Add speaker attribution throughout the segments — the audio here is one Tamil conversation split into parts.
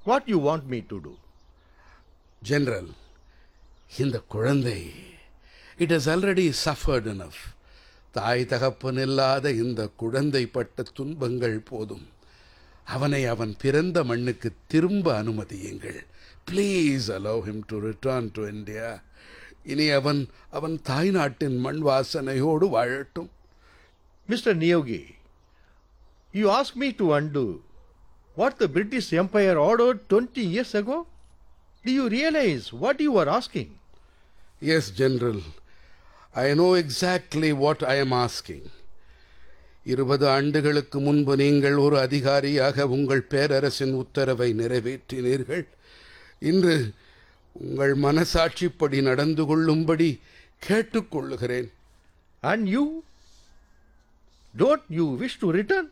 Speaker 1: What you want me to do?
Speaker 2: General, இந்த குழந்தை it has already suffered enough. தாய் தகப்பன் இல்லாத இந்த குழந்தை பட்ட துன்பங்கள் போதும். அவனை அவன் பிறந்த மண்ணுக்கு திரும்ப அனுமதியுங்கள். Please allow him to return to India. இனி அவன் அவன் தாய் நாட்டின் மண் வாசனையோடு வாழட்டும்.
Speaker 1: Mr. Niyogi, you ask me to undo what the British Empire ordered 20 years ago? Do you realize what you are asking?
Speaker 2: Yes, General. I know exactly what I am asking. 20 ஆண்டுகளுக்கு முன்பு நீங்கள் ஒரு அதிகாரியாக உங்கள் பேரரசின் உத்தரவை நிறைவேற்றினீர்கள். இன்று உங்கள் மனசாட்சிப்படி நடந்து கொள்ளும்படி கேட்டுக்கொள்ளுகிறேன்.
Speaker 1: And you? Don't you wish to return?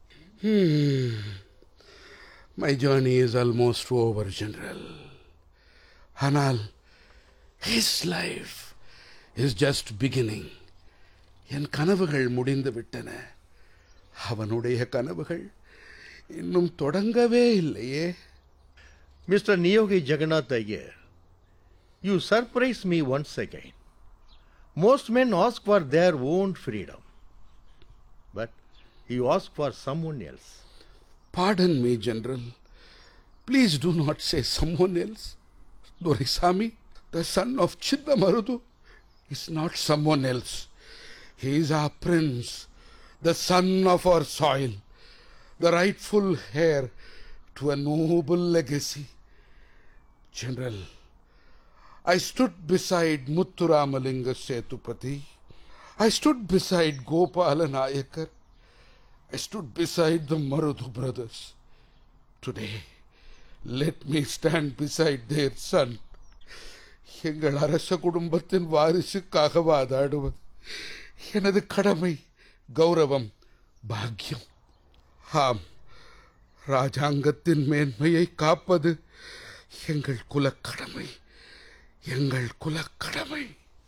Speaker 2: My journey is almost over, General. ஆனால் his life is just beginning. என் கனவுகள் முடிந்து விட்டன. அவனுடைய கனவுகள் இன்னும் தொடங்கவே இல்லையே.
Speaker 1: Mr. Niyogi Jagannath Iyer, you surprise me once again. Most men ask for their own freedom, but you ask for someone else.
Speaker 2: Pardon me, General. Please do not say someone else. Doraisamy, the son of Chiddamarudu, is not someone else. He is our prince, the son of our soil, the rightful heir to a noble legacy. General, I stood beside Muthuramalinga Setupati. I stood beside Gopala Nayakar. I stood beside the Marudu brothers. Today, let me stand beside their son. எங்கள் அரச குடும்பத்தின் வாரிசுக்காக வாதாடுவது எனது கடமை, கௌரவம், பாக்கியம். ஆம், ராஜாங்கத்தின் மேன்மையை காப்பது எங்கள் குலக்கடமை, எங்கள் குலக்கடமை.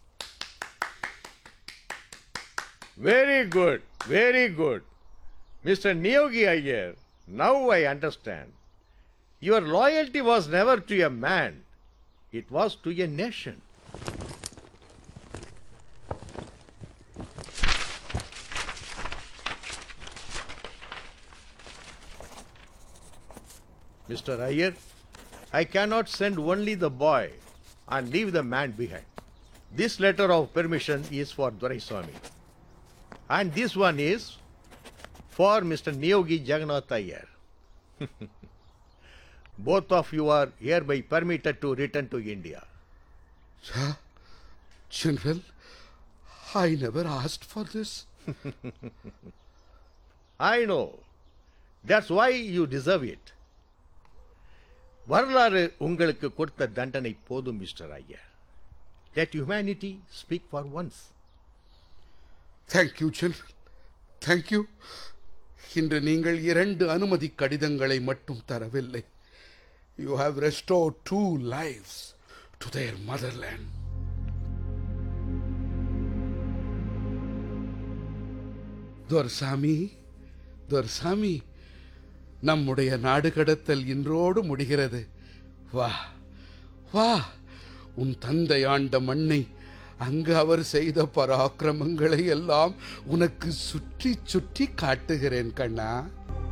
Speaker 1: Very good, very good. Mr. Niyogi Iyer, now I understand. Your loyalty was never to a man, it was to a nation. Mr. Iyer, I cannot send only the boy and leave the man behind. This letter of permission is for Doraisamy. And this one is for Mr. Niyogi Jagannath Iyer. Both of you are hereby permitted to return to India.
Speaker 2: Sir, General, I never asked for this.
Speaker 1: I know. That's why you deserve it. வரலாறு உங்களுக்கு கொடுத்த தண்டனை போதும் mister Iyer. Let humanity speak for once.
Speaker 2: Thank you, General. Thank you. இன்று நீங்கள் 2 அனுமதி கடிதங்களை மட்டும் தரவில்லை. You have restored 2 lives to their motherland. Doraisamy, Doraisamy, நம்முடைய நாடு கடத்தல் இன்றோடு முடிகிறது. வா வா, உன் தந்தை ஆண்ட மண்ணை, அங்கு அவர் செய்த பராக்கிரமங்களை எல்லாம் உனக்கு சுற்றி சுற்றி காட்டுகிறேன் கண்ணா.